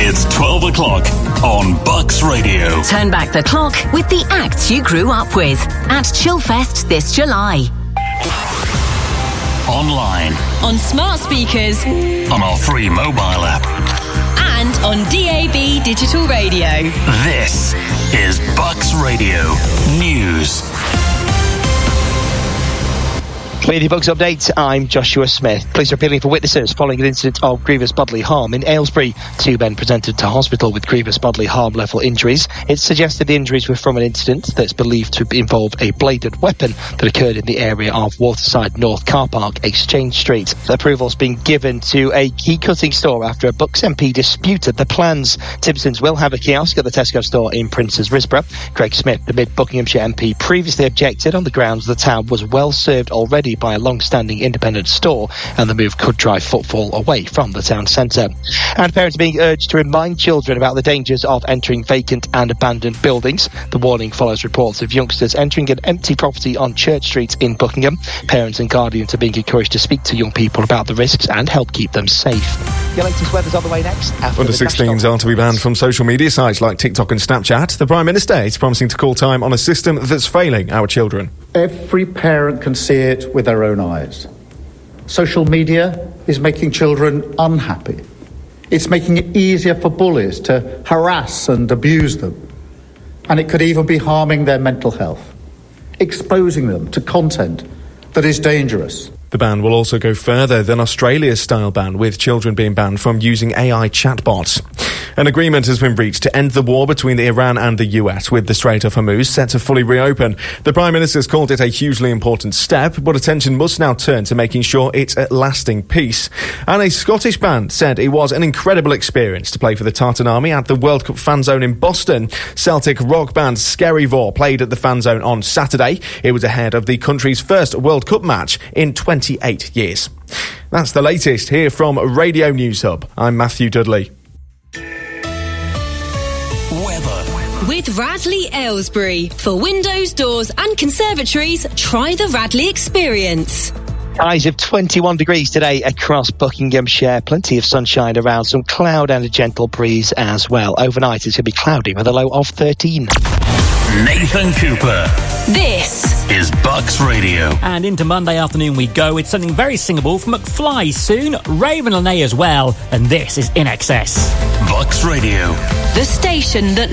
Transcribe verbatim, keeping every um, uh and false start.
It's twelve o'clock on Bucks Radio. Turn back the clock with the acts you grew up with at Chillfest this July. Online. On smart speakers. On our free mobile app. And on D A B digital radio. This is Bucks Radio News. With your Bucks update, I'm Joshua Smith. Police are appealing for witnesses following an incident of grievous bodily harm in Aylesbury. Two men presented to hospital with grievous bodily harm level injuries. It's suggested the injuries were from an incident that's believed to involve a bladed weapon that occurred in the area of Waterside North Car Park, Exchange Street. Approval's been given to a key-cutting store after a Bucks M P disputed the plans. Timpsons will have a kiosk at the Tesco store in Princes Risborough. Greg Smith, the mid-Buckinghamshire M P, previously objected on the grounds the town was well served already by a long-standing independent store, and the move could drive footfall away from the town centre. And parents are being urged to remind children about the dangers of entering vacant and abandoned buildings. The warning follows reports of youngsters entering an empty property on Church Street in Buckingham. Parents and guardians are being encouraged to speak to young people about the risks and help keep them safe. Your latest weather's on the way next. Under sixteens are to be banned from social media sites like TikTok and Snapchat. The Prime Minister is promising to call time on a system that's failing our children. Every parent can see it with their own eyes. Social media is making children unhappy. It's making it easier for bullies to harass and abuse them. And it could even be harming their mental health, exposing them to content that is dangerous. The ban will also go further than Australia's style ban, with children being banned from using A I chatbots. An agreement has been reached to end the war between Iran and the U S, with the Strait of Hormuz set to fully reopen. The Prime Minister's called it a hugely important step, but attention must now turn to making sure it's a lasting peace. And a Scottish band said it was an incredible experience to play for the Tartan Army at the World Cup Fan Zone in Boston. Celtic rock band Skerryvore played at the Fan Zone on Saturday. It was ahead of the country's first World Cup match in twenty-eight years. That's the latest here from Radio News Hub. I'm Matthew Dudley. With Radley Aylesbury. For windows, doors and conservatories, try the Radley experience. Highs of twenty-one degrees today across Buckinghamshire. Plenty of sunshine around, some cloud and a gentle breeze as well. Overnight it's going to be cloudy with a low of thirteen. Nathan Cooper. This is Bucks Radio. And into Monday afternoon we go with something very singable from McFly soon, Raven Lene as well, and this is In Excess. Bucks Radio. The station that